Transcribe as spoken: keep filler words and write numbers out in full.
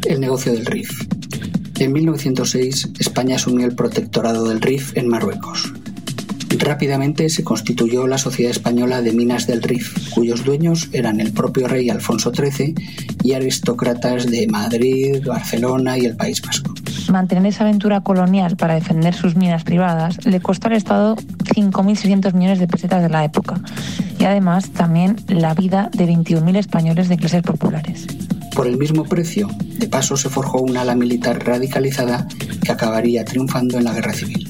El negocio del R I F. En mil novecientos seis, España asumió el protectorado del R I F en Marruecos. Rápidamente se constituyó la Sociedad Española de Minas del R I F, cuyos dueños eran el propio rey Alfonso trece y aristócratas de Madrid, Barcelona y el País Vasco. Mantener esa aventura colonial para defender sus minas privadas le costó al Estado cinco mil seiscientos millones de pesetas de la época y además también la vida de veintiún mil españoles de clases populares. Por el mismo precio, de paso se forjó una ala militar radicalizada que acabaría triunfando en la Guerra Civil.